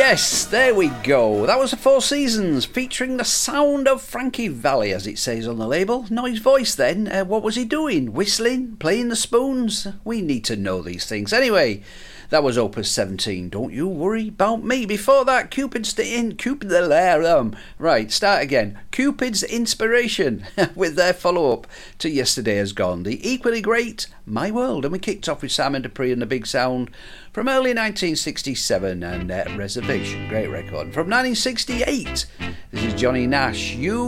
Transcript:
Yes, there we go. That was the Four Seasons, featuring the sound of Frankie Valli, as it says on the label. Not his voice then. What was he doing? Whistling? Playing the spoons? We need to know these things. Anyway, that was Opus 17. Don't you worry about me. Before that, Cupid's Inspiration with their follow-up to Yesterday Has Gone. The equally great My World. And we kicked off with Simon Dupree and the Big Sound from early 1967 and Reservation. Great record. From 1968, this is Johnny Nash. You